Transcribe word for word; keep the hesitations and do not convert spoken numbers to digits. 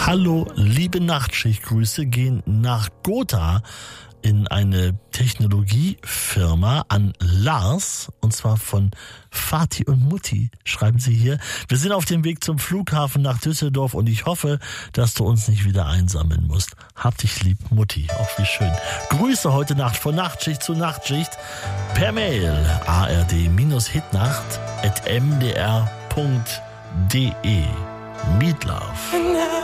Hallo, liebe Nachtschichtgrüße gehen nach Gotha in eine Technologiefirma an Lars, und zwar von Vati und Mutti, schreiben sie hier. Wir sind auf dem Weg zum Flughafen nach Düsseldorf und ich hoffe, dass du uns nicht wieder einsammeln musst. Hab dich lieb, Mutti. Auch wie schön. Grüße heute Nacht von Nachtschicht zu Nachtschicht per Mail ard-hitnacht at m d r punkt d e. Meatloaf.